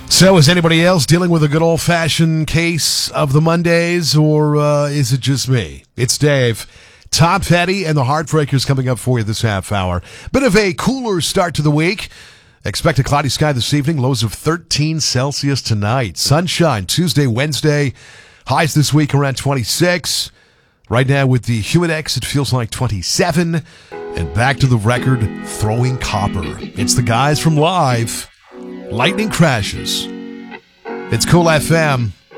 So is anybody else dealing with a good old-fashioned case of the Mondays, or is it just me? It's Dave. Tom Petty and the Heartbreakers coming up for you this half hour. Bit of a cooler start to the week. Expect a cloudy sky this evening. Lows of 13 Celsius tonight. Sunshine Tuesday, Wednesday. Highs this week around 26. Right now with the Humidex, it feels like 27. And back to the record, throwing copper. It's the guys from Live. Lightning Crashes. It's Cool FM